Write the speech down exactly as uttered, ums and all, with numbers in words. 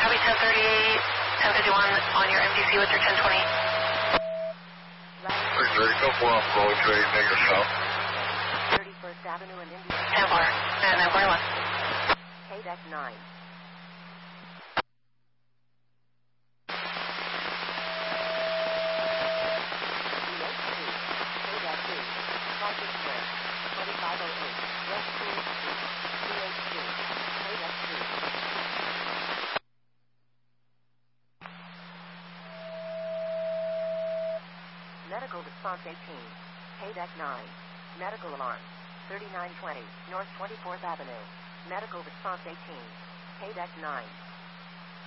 Copy ten thirty-eight, ten fifty-one on your M D C with your ten twenty. three thirty, go four off road to eight, negative south. thirty-first Avenue and Indian. ten four, and nine forty-one. K deck nine. twenty-five oh eight, West Queen Street, C H two, K deck two. Medical response eighteen, K deck nine. Medical alarm, thirty-nine twenty, North twenty-fourth Avenue. Medical response eighteen, K deck nine.